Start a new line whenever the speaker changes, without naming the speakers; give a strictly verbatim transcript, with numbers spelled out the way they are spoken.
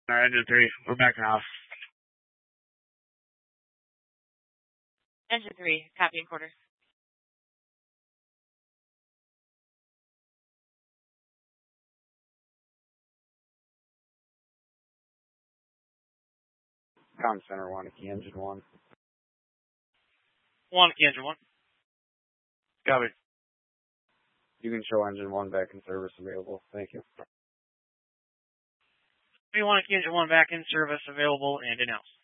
All right, engine three. We're back in house.
Engine three, copy and quarter.
Com center one, key engine one.
One, key engine one.
Copy. You can show engine one back in service available. Thank you.
We want key engine one back in service available and in-house.